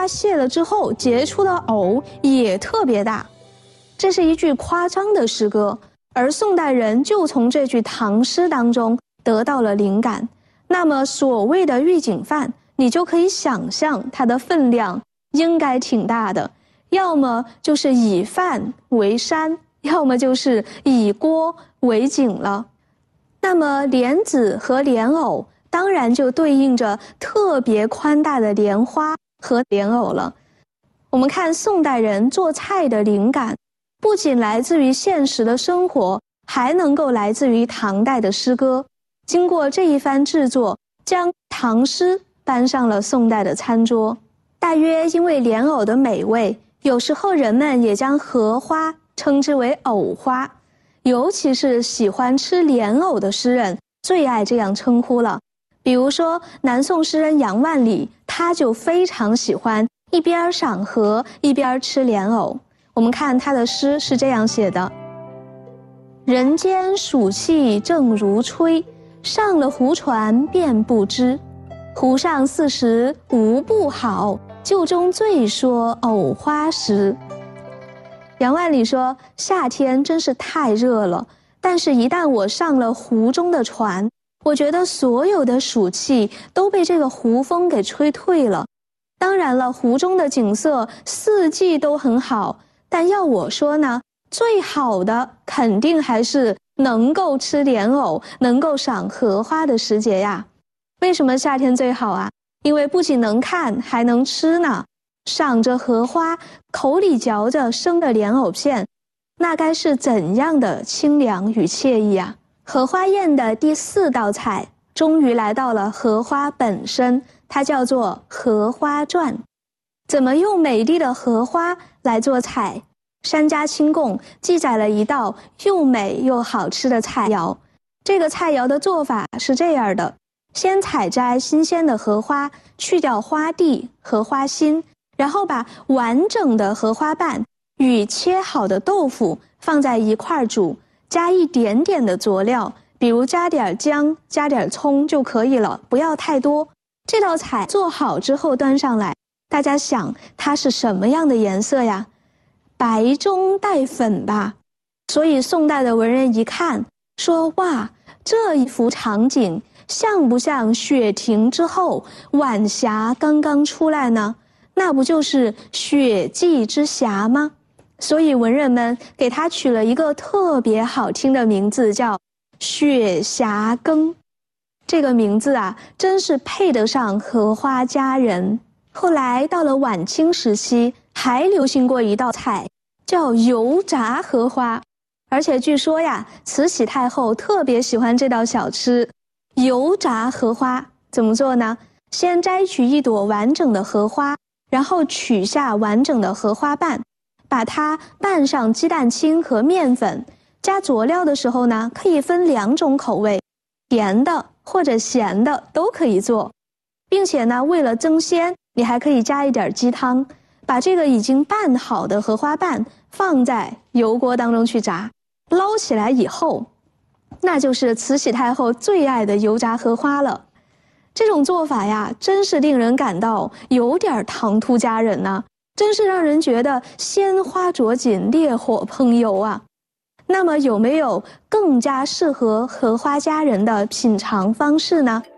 花谢了之后结出的藕也特别大。这是一句夸张的诗歌，而宋代人就从这句唐诗当中得到了灵感。那么所谓的玉井饭，你就可以想象它的分量应该挺大的，要么就是以饭为山，要么就是以锅为井了。那么莲子和莲藕当然就对应着特别宽大的莲花和莲藕了。我们看宋代人做菜的灵感，不仅来自于现实的生活，还能够来自于唐代的诗歌。经过这一番制作，将唐诗搬上了宋代的餐桌。大约因为莲藕的美味，有时候人们也将荷花称之为藕花，尤其是喜欢吃莲藕的诗人最爱这样称呼了。比如说南宋诗人杨万里，他就非常喜欢一边赏荷一边吃莲藕。我们看他的诗是这样写的：人间暑气正如吹，上了胡船便不知。湖上40无不好，旧中最说藕花时。杨万里说，夏天真是太热了，但是一旦我上了湖中的船，我觉得所有的暑气都被这个湖风给吹退了。当然了，湖中的景色四季都很好，但要我说呢，最好的肯定还是能够吃莲藕，能够赏荷花的时节呀。为什么夏天最好啊？因为不仅能看，还能吃呢。赏着荷花，口里嚼着生的莲藕片，那该是怎样的清凉与惬意啊！荷花宴的第4道菜，终于来到了荷花本身，它叫做荷花传。怎么用美丽的荷花来做菜？山家清供记载了一道又美又好吃的菜肴。这个菜肴的做法是这样的：先采摘新鲜的荷花，去掉花蒂、荷花心，然后把完整的荷花瓣与切好的豆腐放在一块煮，加一点点的佐料，比如加点姜、加点葱就可以了，不要太多。这道菜做好之后端上来，大家想它是什么样的颜色呀？白中带粉吧。所以宋代的文人一看，说哇，这一幅场景像不像雪停之后晚霞刚刚出来呢？那不就是雪霁之霞吗？所以文人们给它取了一个特别好听的名字，叫雪霞羹。这个名字啊，真是配得上荷花佳人。后来到了晚清时期，还流行过一道菜，叫油炸荷花。而且据说呀，慈禧太后特别喜欢这道小吃。油炸荷花怎么做呢？先摘取一朵完整的荷花，然后取下完整的荷花瓣，把它拌上鸡蛋清和面粉。加佐料的时候呢，可以分2种口味，甜的或者咸的都可以做。并且呢，为了增鲜，你还可以加一点鸡汤，把这个已经拌好的荷花瓣放在油锅当中去炸。捞起来以后，那就是慈禧太后最爱的油炸荷花了。这种做法呀，真是令人感到有点唐突佳人呐，真是让人觉得鲜花着锦，烈火烹油啊。那么有没有更加适合荷花佳人的品尝方式呢？